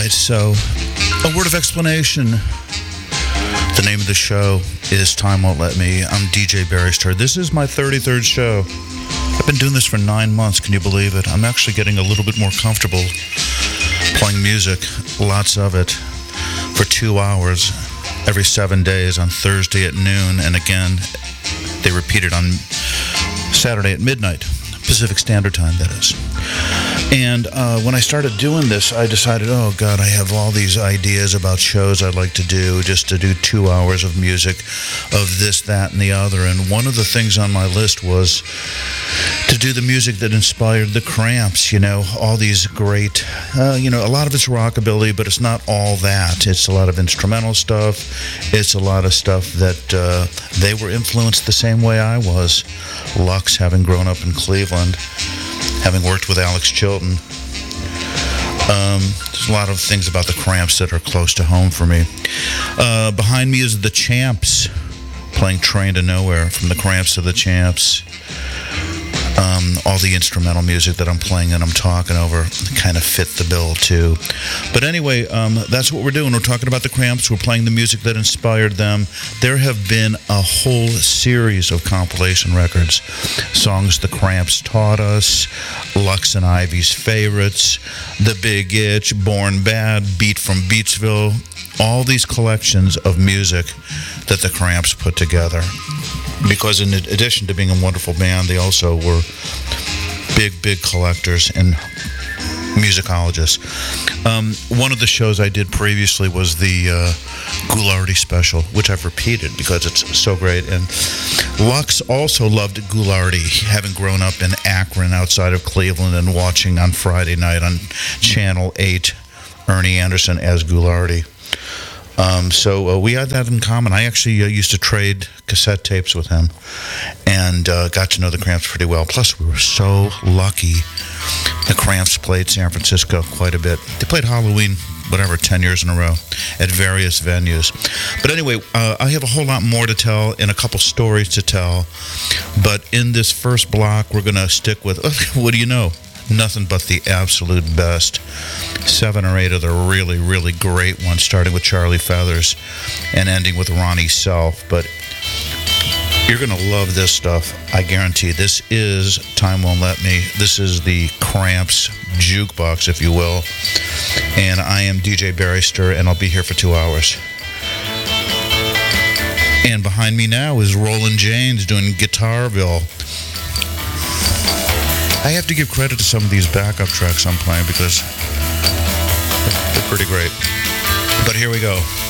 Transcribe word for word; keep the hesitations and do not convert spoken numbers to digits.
right, so a word of explanation. The name of the show is Time Won't Let Me. I'm D J Barrister. This is my thirty-third show. I've been doing this for nine months, can you believe it? I'm actually getting a little bit more comfortable playing music, lots of it, for two hours every seven days on Thursday at noon, and again, they repeat it on Saturday at midnight, Pacific Standard Time, that is. And uh, when I started doing this, I decided, oh, God, I have all these ideas about shows I'd like to do, just to do two hours of music of this, that, and the other. And one of the things on my list was to do the music that inspired the Cramps, you know, all these great, uh, you know, a lot of it's rockabilly, but it's not all that. It's a lot of instrumental stuff. It's a lot of stuff that uh, they were influenced the same way I was. Lux, having grown up in Cleveland, having worked with Alex Chilton. Um, there's a lot of things about the Cramps that are close to home for me. Uh, behind me is the Champs, playing Train to Nowhere, from the Cramps to the Champs. Um, all the instrumental music that I'm playing and I'm talking over kind of fit the bill too. But anyway, um, that's what we're doing. We're talking about the Cramps. We're playing the music that inspired them. There have been a whole series of compilation records. Songs the Cramps taught us, Lux and Ivy's favorites, The Big Itch, Born Bad, Beat from Beatsville. All these collections of music that the Cramps put together. Because in addition to being a wonderful band, they also were big, big collectors and musicologists. Um, one of the shows I did previously was the uh, Ghoulardi special, which I've repeated because it's so great. And Lux also loved Ghoulardi, having grown up in Akron outside of Cleveland and watching on Friday night on Channel eight Ernie Anderson as Ghoulardi. Um, so uh, we had that in common. I actually uh, used to trade cassette tapes with him and uh, got to know the Cramps pretty well. Plus, we were so lucky. The Cramps played San Francisco quite a bit. They played Halloween, whatever, ten years in a row at various venues. But anyway, uh, I have a whole lot more to tell and a couple stories to tell. But in this first block, we're going to stick with, what do you know? Nothing but the absolute best. Seven or eight of the really, really great ones, starting with Charlie Feathers and ending with Ronnie Self. But you're going to love this stuff, I guarantee. This is Time Won't Let Me. This is the Cramps jukebox, if you will. And I am D J Barrister, and I'll be here for two hours. And behind me now is Roland James doing Guitarville. I have to give credit to some of these backup tracks I'm playing because they're pretty great. But here we go.